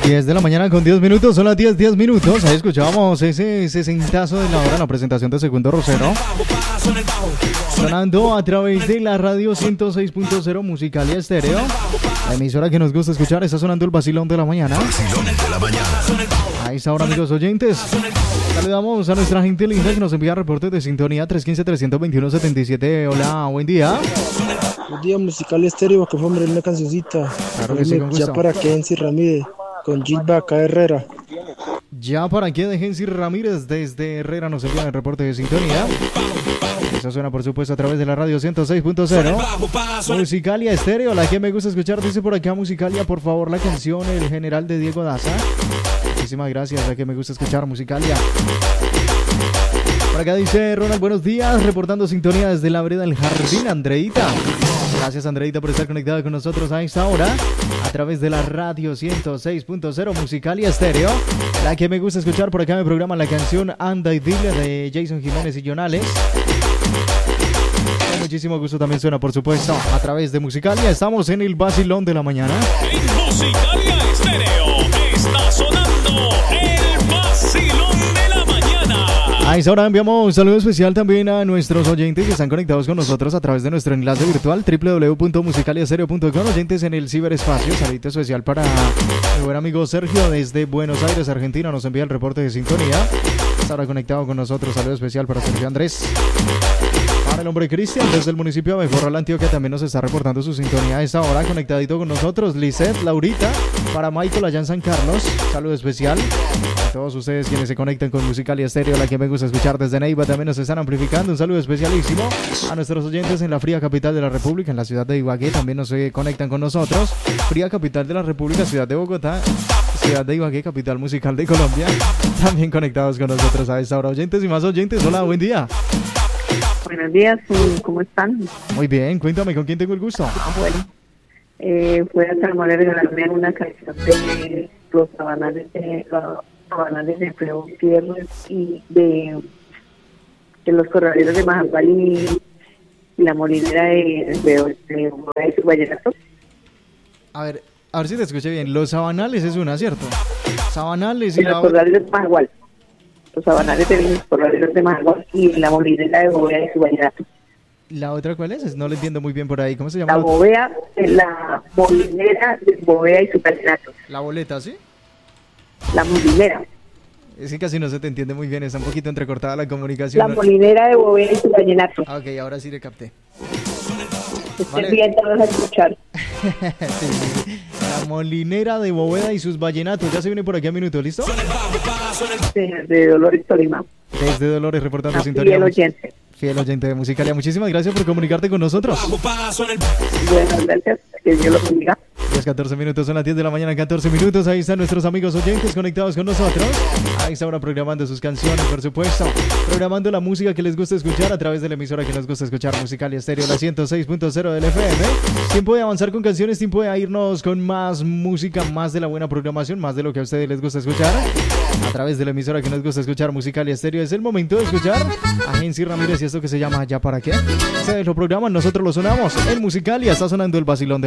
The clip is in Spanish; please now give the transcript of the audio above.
10 de la mañana con 10 minutos, son las 10 minutos. Ahí escuchábamos ese sesentazo de la hora, la presentación de Segundo Rosero. Sonando a través de la radio 106.0 Musicalia Estéreo. La emisora que nos gusta escuchar, está sonando el vacilón de la mañana. Vacilón de la mañana. A esta hora, amigos oyentes, saludamos a nuestra gente linda que nos envía reportes de sintonía 315-321-77. Hola, buen día. Buen día, Musicalia Estéreo, que fue hombre una cancioncita. Claro que sí, con gusto. Ya para que Enzi Ramírez, con Gilba acá Herrera. Ya para que de Gensi Ramírez desde Herrera nos envían el reporte de sintonía. Eso suena, por supuesto, a través de la radio 106.0 Musicalia Estéreo, la que me gusta escuchar. Dice por acá Musicalia, por favor, la canción El General de Diego Daza. Muchísimas gracias, la que me gusta escuchar Musicalia. Por acá dice Ronald, buenos días, reportando sintonía desde la vereda del Jardín, Andreita. Gracias, Andreita, por estar conectada con nosotros a esta hora a través de la radio 106.0 Musicalia Estéreo. La que me gusta escuchar, por acá me programa la canción Anda y Dile de Jason Jiménez y Jonales. Con muchísimo gusto también suena, por supuesto, a través de Musicalia. Estamos en el vacilón de la mañana. En Musicalia Estéreo está sonando el vacilón de la mañana. A esta hora enviamos un saludo especial también a nuestros oyentes que están conectados con nosotros a través de nuestro enlace virtual www.musicaliastereo.com. Oyentes en el ciberespacio. Saludito especial para mi buen amigo Sergio desde Buenos Aires, Argentina. Nos envía el reporte de sintonía. Está ahora conectado con nosotros. Saludo especial para Sergio Andrés. Para el hombre Cristian desde el municipio de Mejorral, Antioquia, también nos está reportando su sintonía a esta hora, conectadito con nosotros. Lisette, Laurita, para Michael allá en San Carlos. Saludo especial a todos ustedes quienes se conectan con Musicalia Estéreo, la que me gusta escuchar desde Neiva, también nos están amplificando. Un saludo especialísimo a nuestros oyentes en la fría capital de la República, en la ciudad de Ibagué, también nos conectan con nosotros. Fría capital de la República, ciudad de Bogotá, ciudad de Ibagué, capital musical de Colombia, también conectados con nosotros a esta hora. Oyentes y más oyentes, hola, buen día. Buenos días, ¿cómo están? Muy bien, cuéntame, ¿con quién tengo el gusto? Bueno, fue a Salmón a regalarme una canción de los sabanales de Fredo Gutiérrez y de los corraleros de Majagual y la molinera de Vallenato. A ver si te escuché bien. Los sabanales es una, ¿cierto? Sabanales y los corraleros de Majagual. Los sabanales de los corraleros de Majagual y la molinera de Bovea y su Vallenato. ¿La otra cuál es? No lo entiendo muy bien por ahí. ¿Cómo se llama? La Bovea, la molinera de Bovea y su Vallenato. La boleta, ¿sí? La molinera. Es que casi no se te entiende muy bien, está un poquito entrecortada la comunicación. La molinera de Bovea y su Vallenato. Ok, ahora sí le capté. Vale. Bien, te vas a escuchar. Sí. La molinera de Bóveda y sus vallenatos. Ya se viene por aquí a minuto, ¿listo? Desde Dolores, Tolima. Desde Dolores, reportando sintonía. Fiel oyente. Fiel oyente de Musicalia. Muchísimas gracias por comunicarte con nosotros. Bueno, gracias. Que Dios lo bendiga. 14 minutos, son las 10 de la mañana, 14 minutos. Ahí están nuestros amigos oyentes conectados con nosotros. Ahí está ahora programando sus canciones, por supuesto. Programando la música que les gusta escuchar a través de la emisora que nos gusta escuchar, Musicalia Estéreo, la 106.0 del FM. Tiempo de avanzar con canciones, tiempo de irnos con más música, más de la buena programación, más de lo que a ustedes les gusta escuchar. A través de la emisora que nos gusta escuchar, Musicalia Estéreo. Es el momento de escuchar a Gensi Ramírez y esto que se llama ¿Ya para qué? Ustedes lo programan, nosotros lo sonamos. En Musicalia está sonando el vacilón de